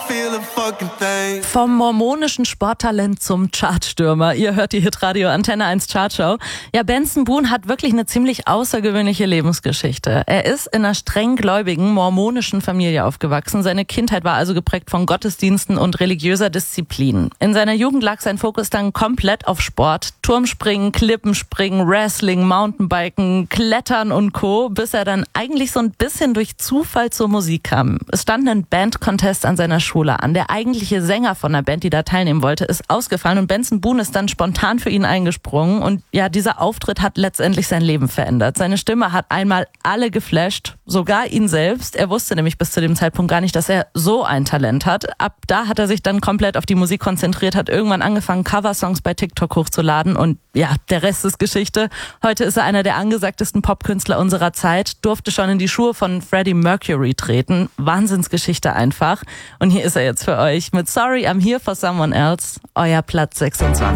Vom mormonischen Sporttalent zum Chartstürmer. Ihr hört die Hitradio Antenne 1 Chartshow. Ja, Benson Boone hat wirklich eine ziemlich außergewöhnliche Lebensgeschichte. Er ist in einer streng gläubigen mormonischen Familie aufgewachsen. Seine Kindheit war also geprägt von Gottesdiensten und religiöser Disziplin. In seiner Jugend lag sein Fokus dann komplett auf Sport. Turmspringen, Klippenspringen, Wrestling, Mountainbiken, Klettern und Co., bis er dann eigentlich so ein bisschen durch Zufall zur Musik kam. Es stand ein Band-Contest an seiner Schule an. Der eigentliche Sänger von der Band, die da teilnehmen wollte, ist ausgefallen und Benson Boone ist dann spontan für ihn eingesprungen. Und ja, dieser Auftritt hat letztendlich sein Leben verändert. Seine Stimme hat einmal alle geflasht, sogar ihn selbst. Er wusste nämlich bis zu dem Zeitpunkt gar nicht, dass er so ein Talent hat. Ab da hat er sich dann komplett auf die Musik konzentriert, hat irgendwann angefangen, Coversongs bei TikTok hochzuladen und ja, der Rest ist Geschichte. Heute ist er einer der angesagtesten Popkünstler unserer Zeit, durfte schon in die Schuhe von Freddie Mercury treten. Wahnsinnsgeschichte einfach. Und hier ist er jetzt für euch mit Sorry, I'm Here for Someone Else, euer Platz 26.